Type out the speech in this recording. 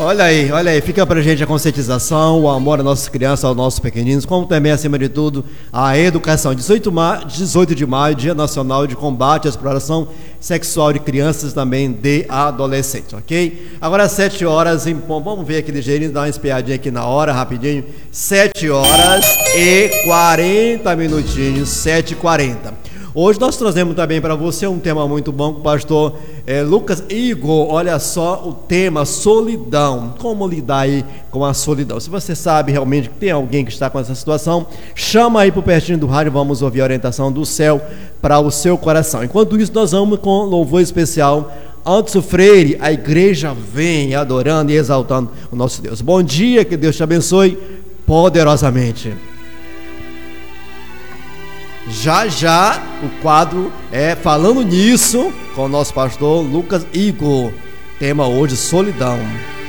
Olha aí, fica pra gente a conscientização, o amor às nossas crianças, aos nossos pequeninos, como também, acima de tudo, a educação. 18 de maio, Dia Nacional de Combate à Exploração Sexual de Crianças e também de Adolescentes, ok? Agora 7 horas, vamos ver aqui ligeirinho, dar uma espiadinha aqui na hora, rapidinho. 7 horas e 40 minutinhos, 7h40. Hoje nós trazemos também para você um tema muito bom com o pastor Lucas Igor. Olha só o tema solidão, como lidar aí com a solidão. Se você sabe realmente que tem alguém que está com essa situação, chama aí por pertinho do rádio, vamos ouvir a orientação do céu para o seu coração. Enquanto isso, nós vamos com louvor especial. Antes o Freire, a igreja vem adorando e exaltando o nosso Deus. Bom dia, que Deus te abençoe poderosamente. Já o quadro é Falando Nisso com o nosso pastor Lucas Igor. Tema hoje, solidão.